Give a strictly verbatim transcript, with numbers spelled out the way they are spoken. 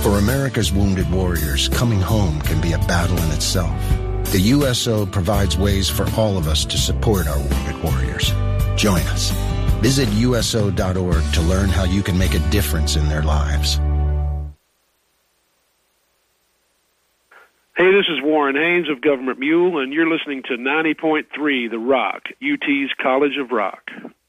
For America's wounded warriors, coming home can be a battle in itself. The U S O provides ways for all of us to support our wounded warriors. Join us. Visit U S O dot org to learn how you can make a difference in their lives. Hey, this is Warren Haynes of Government Mule, and you're listening to ninety point three The Rock, U T's College of Rock.